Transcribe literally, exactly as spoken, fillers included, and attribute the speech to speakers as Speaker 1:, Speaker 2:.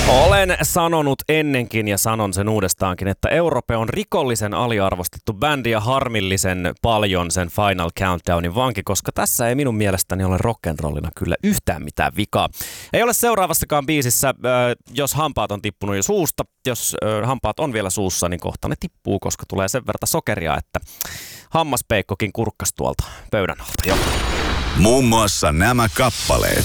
Speaker 1: Olen sanonut ennenkin ja sanon sen uudestaankin, että Europe on rikollisen aliarvostettu bändi ja harmillisen paljon sen Final Countdownin vanki, koska tässä ei minun mielestäni ole rock'n'rollina kyllä yhtään mitään vikaa. Ei ole seuraavassakaan biisissä, äh, jos hampaat on tippunut jo suusta, jos äh, hampaat on vielä suussa, niin kohta ne tippuu, koska tulee sen verran sokeria, että hammaspeikkokin kurkkas tuolta pöydän alta jo.
Speaker 2: Muun muassa nämä kappaleet.